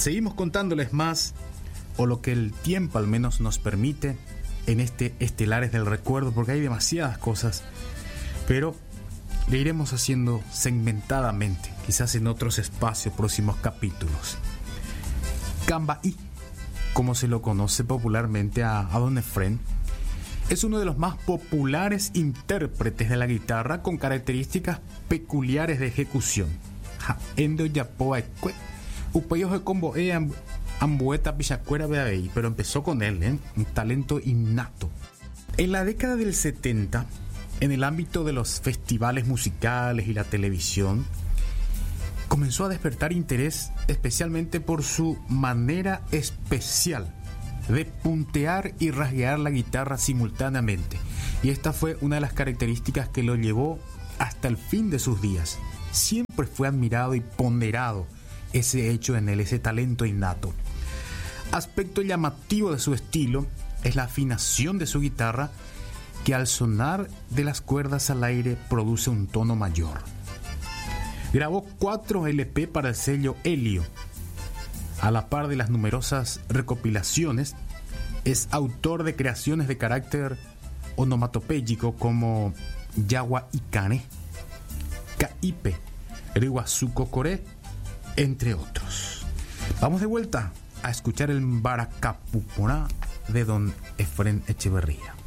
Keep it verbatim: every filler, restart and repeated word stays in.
Seguimos contándoles más, o lo que el tiempo al menos nos permite, en este Estelares del Recuerdo, porque hay demasiadas cosas, pero le iremos haciendo segmentadamente, quizás en otros espacios, próximos capítulos. Cambaí, como se lo conoce popularmente a, a Don Efrén, es uno de los más populares intérpretes de la guitarra con características peculiares de ejecución. Endo yapoaecue, upayoje combo e ambueta pichacuera beabey, pero empezó con él, ¿eh? Un talento innato. En la década del setenta, en el ámbito de los festivales musicales y la televisión, comenzó a despertar interés especialmente por su manera especial de puntear y rasguear la guitarra simultáneamente. Y esta fue una de las características que lo llevó hasta el fin de sus días. Siempre fue admirado y ponderado ese hecho en él, ese talento innato. Aspecto llamativo de su estilo es la afinación de su guitarra, que al sonar de las cuerdas al aire produce un tono mayor. Grabó cuatro L P para el sello Helio. A la par de las numerosas recopilaciones, es autor de creaciones de carácter onomatopéyico como Yawa Ikane, Kaipe, Riwazuko Kore, entre otros. Vamos de vuelta a escuchar el Baracapupona de Don Efrén Echeverría.